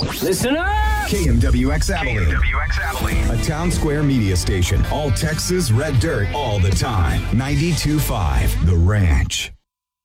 Listen up! KMWX Abilene. A town square media station. All Texas red dirt all the time. 92.5 The Ranch.